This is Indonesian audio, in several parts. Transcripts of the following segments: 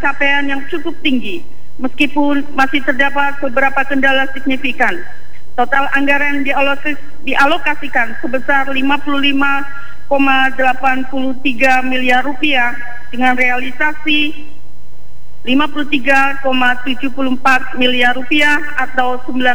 capaian yang cukup tinggi, meskipun masih terdapat beberapa kendala signifikan. Total anggaran dialokasikan sebesar 55,83 miliar rupiah dengan realisasi 53,74 miliar rupiah atau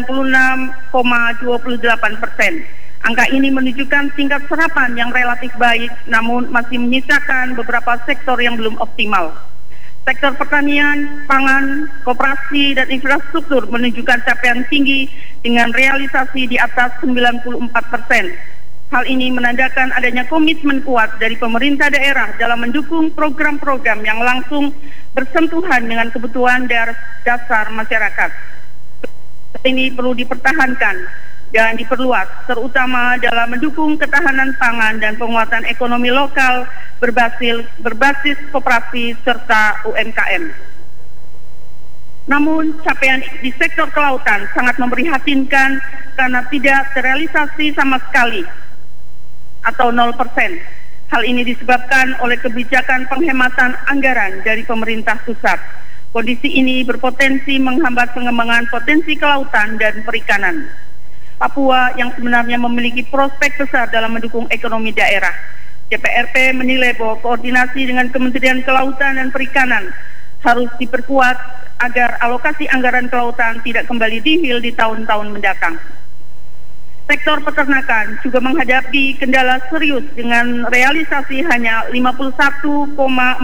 96,28%. Angka ini menunjukkan tingkat serapan yang relatif baik, namun masih menyisakan beberapa sektor yang belum optimal. Sektor pertanian, pangan, koperasi, dan infrastruktur menunjukkan capaian tinggi dengan realisasi di atas 94%. Hal ini menandakan adanya komitmen kuat dari pemerintah daerah dalam mendukung program-program yang langsung bersentuhan dengan kebutuhan dasar masyarakat. Ini perlu dipertahankan dan diperluas, terutama dalam mendukung ketahanan pangan dan penguatan ekonomi lokal berbasis koperasi serta UMKM. Namun, capaian di sektor kelautan sangat memprihatinkan karena tidak terrealisasi sama sekali atau 0%. Hal ini disebabkan oleh kebijakan penghematan anggaran dari pemerintah pusat. Kondisi ini berpotensi menghambat pengembangan potensi kelautan dan perikanan Papua yang sebenarnya memiliki prospek besar dalam mendukung ekonomi daerah. CPRP menilai bahwa koordinasi dengan Kementerian Kelautan dan Perikanan harus diperkuat agar alokasi anggaran kelautan tidak kembali nihil di tahun-tahun mendatang. Sektor peternakan juga menghadapi kendala serius dengan realisasi hanya 51,48%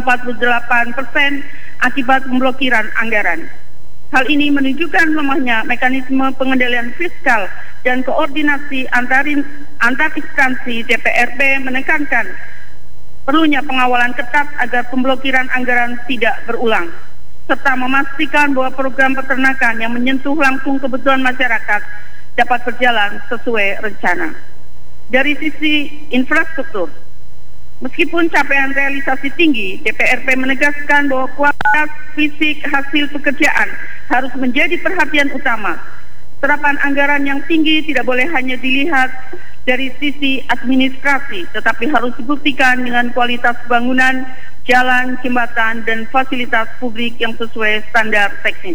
akibat pemblokiran anggaran. Hal ini menunjukkan lemahnya mekanisme pengendalian fiskal dan koordinasi antar instansi. CPRP menekankan perlunya pengawalan ketat agar pemblokiran anggaran tidak berulang, serta memastikan bahwa program peternakan yang menyentuh langsung kebutuhan masyarakat dapat berjalan sesuai rencana. Dari sisi infrastruktur, meskipun capaian realisasi tinggi, DPRP menegaskan bahwa kualitas fisik hasil pekerjaan harus menjadi perhatian utama. Serapan anggaran yang tinggi tidak boleh hanya dilihat dari sisi administrasi, tetapi harus dibuktikan dengan kualitas bangunan, jalan, jembatan, dan fasilitas publik yang sesuai standar teknis.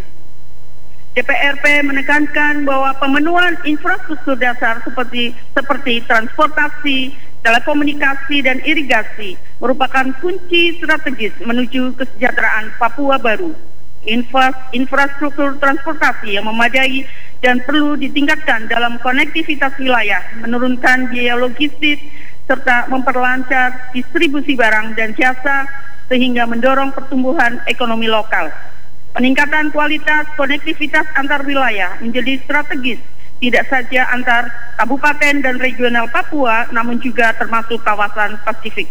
DPRP menekankan bahwa pemenuhan infrastruktur dasar seperti transportasi, telekomunikasi, dan irigasi merupakan kunci strategis menuju kesejahteraan Papua baru. Infrastruktur transportasi yang memadai dan perlu ditingkatkan dalam konektivitas wilayah, menurunkan biaya logistik, serta memperlancar distribusi barang dan jasa sehingga mendorong pertumbuhan ekonomi lokal. Peningkatan kualitas konektivitas antar wilayah menjadi strategis, tidak saja antar kabupaten dan regional Papua, namun juga termasuk kawasan Pasifik.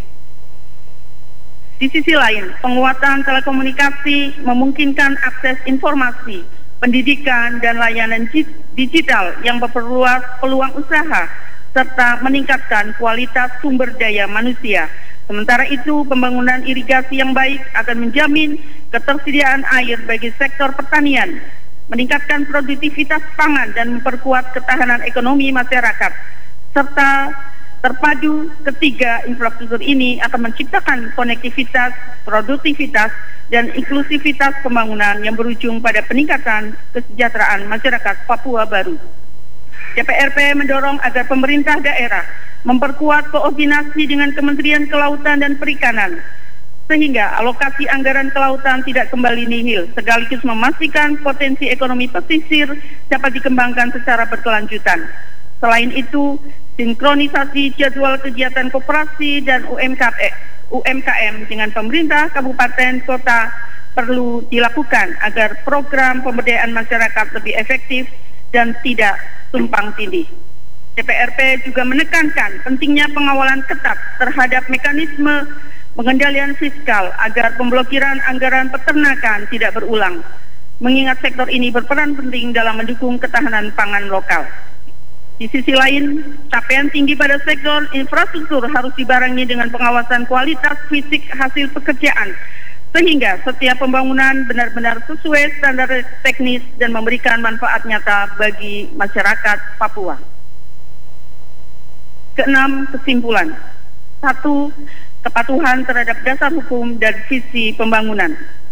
Di sisi lain, penguatan telekomunikasi memungkinkan akses informasi, pendidikan, dan layanan digital yang memperluas peluang usaha, serta meningkatkan kualitas sumber daya manusia. Sementara itu, pembangunan irigasi yang baik akan menjamin ketersediaan air bagi sektor pertanian, meningkatkan produktivitas pangan dan memperkuat ketahanan ekonomi masyarakat, serta terpadu ketiga infrastruktur ini akan menciptakan konektivitas, produktivitas, dan inklusivitas pembangunan yang berujung pada peningkatan kesejahteraan masyarakat Papua baru. CPRP mendorong agar pemerintah daerah memperkuat koordinasi dengan Kementerian Kelautan dan Perikanan, sehingga alokasi anggaran kelautan tidak kembali nihil, sekaligus memastikan potensi ekonomi pesisir dapat dikembangkan secara berkelanjutan. Selain itu, sinkronisasi jadwal kegiatan koperasi dan UMKM dengan pemerintah kabupaten kota perlu dilakukan agar program pemberdayaan masyarakat lebih efektif dan tidak tumpang tindih. CPRP juga menekankan pentingnya pengawalan ketat terhadap mekanisme pengendalian fiskal agar pemblokiran anggaran peternakan tidak berulang, mengingat sektor ini berperan penting dalam mendukung ketahanan pangan lokal. Di sisi lain, capaian tinggi pada sektor infrastruktur harus dibarengi dengan pengawasan kualitas fisik hasil pekerjaan, sehingga setiap pembangunan benar-benar sesuai standar teknis dan memberikan manfaat nyata bagi masyarakat Papua. Keenam, kesimpulan. 1. Kepatuhan terhadap dasar hukum dan visi pembangunan.